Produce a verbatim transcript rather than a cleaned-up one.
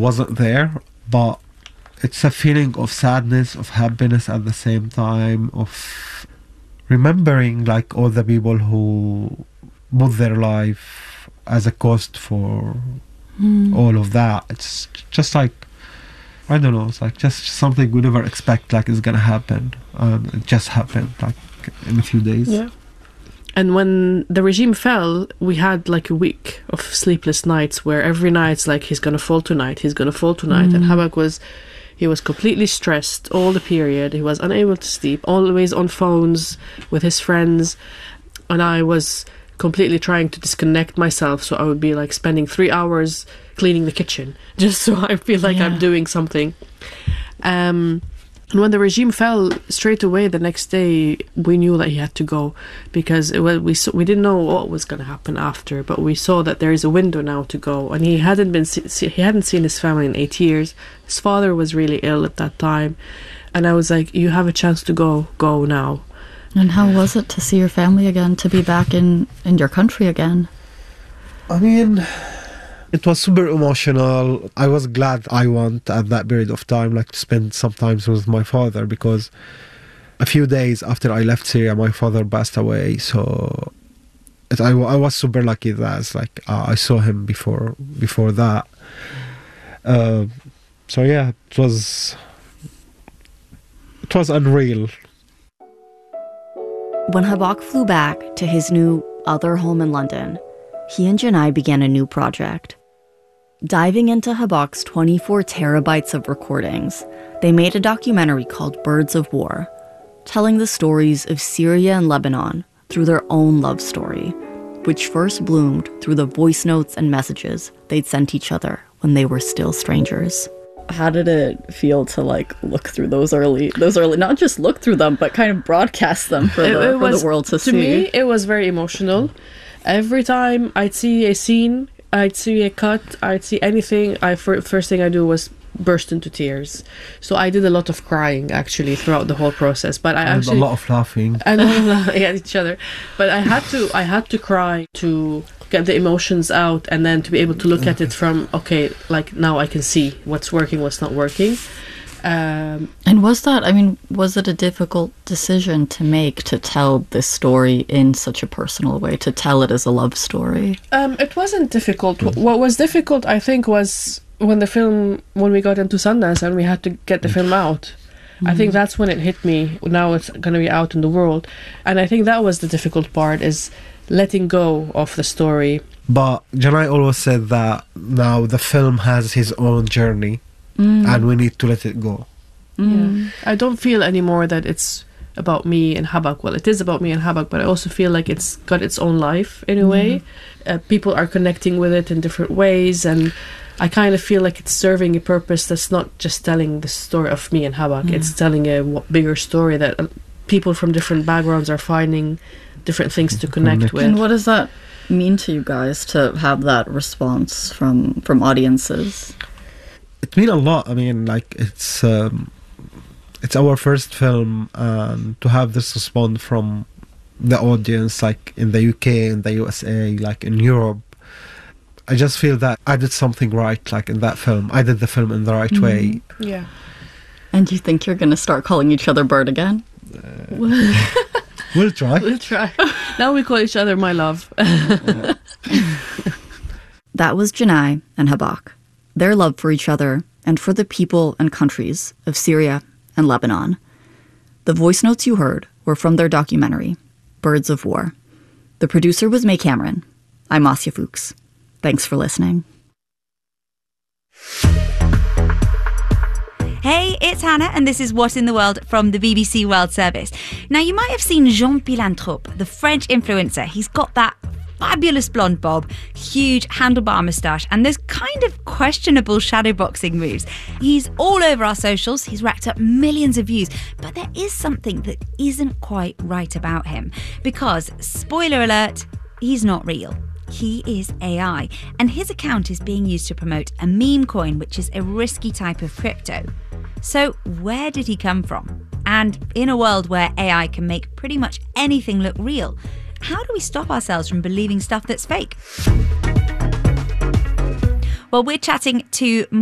wasn't there, but it's a feeling of sadness, of happiness at the same time, of remembering like all the people who put their life as a cost for mm. all of that. It's just like, I don't know, it's like just something we never expect like is gonna happen, and it just happened like in a few days. Yeah. And when the regime fell, we had like a week of sleepless nights where every night's like, he's gonna fall tonight, he's gonna fall tonight. Mm. And Habak was, he was completely stressed all the period. He was unable to sleep, always on phones with his friends. And I was completely trying to disconnect myself, so I would be like spending three hours cleaning the kitchen just so I feel like yeah. I'm doing something. Um, and when the regime fell, straight away the next day we knew that he had to go, because it was, we saw, we didn't know what was going to happen after, but we saw that there is a window now to go. And he hadn't been see, he hadn't seen his family in eight years. His father was really ill at that time, and I was like, you have a chance to go, go now. And how was it to see your family again, to be back in, in your country again? I mean, it was super emotional. I was glad I went at that period of time, like to spend some time with my father, because a few days after I left Syria, my father passed away. So it, I, I was super lucky that it's like uh, I saw him before before that. Uh, so yeah, it was it was unreal. When Habak flew back to his new other home in London, he and Janai began a new project. Diving into Habak's twenty-four terabytes of recordings, they made a documentary called Birds of War, telling the stories of Syria and Lebanon through their own love story, which first bloomed through the voice notes and messages they'd sent each other when they were still strangers. How did it feel to like look through those early, those early, not just look through them, but kind of broadcast them for, it, the, it for was, the world to, to see? To me, it was very emotional. Every time I'd see a scene, I'd see a cut, I'd see anything, I first thing I do was burst into tears. So I did a lot of crying actually throughout the whole process. But I and actually a lot of laughing and at each other. But I had to, I had to cry to get the emotions out, and then to be able to look at it from, okay, like now I can see what's working, what's not working. Um, and was that, I mean, was it a difficult decision to make, to tell this story in such a personal way, to tell it as a love story? Um, it wasn't difficult. What was difficult, I think, was when the film, when we got into Sundance and we had to get the film out. Mm-hmm. I think that's when it hit me. Now it's going to be out in the world. And I think that was the difficult part, is letting go of the story. But Janai always said that now the film has his own journey. Mm. And we need to let it go. Mm. Yeah. I don't feel anymore that it's about me and Habak. Well, it is about me and Habak, but I also feel like it's got its own life in a way. Mm. Uh, people are connecting with it in different ways, and I kind of feel like it's serving a purpose that's not just telling the story of me and Habak. Mm. It's telling a w- bigger story that uh, people from different backgrounds are finding different things to connect with. And what does that mean to you guys, to have that response from, from audiences? It means a lot. I mean, like, it's um, it's our first film, and to have this response from the audience, like in the U K, in the U S A, like in Europe, I just feel that I did something right, like in that film. I did the film in the right mm-hmm. way. Yeah. And do you think you're going to start calling each other Bird again? Uh, we'll try. We'll try. Now we call each other my love. That was Janai and Habak. Their love for each other and for the people and countries of Syria and Lebanon. The voice notes you heard were from their documentary, Birds of War. The producer was May Cameron. I'm Asya Fuchs. Thanks for listening. Hey, it's Hannah, and this is What in the World from the B B C World Service. Now, you might have seen Jean Philanthrope, the French influencer. He's got that fabulous blonde bob, huge handlebar moustache, and those kind of questionable shadowboxing moves. He's all over our socials. He's racked up millions of views, but there is something that isn't quite right about him, because, spoiler alert, he's not real. He is A I, and his account is being used to promote a meme coin, which is a risky type of crypto. So where did he come from? And in a world where A I can make pretty much anything look real, how do we stop ourselves from believing stuff that's fake? Well, we're chatting to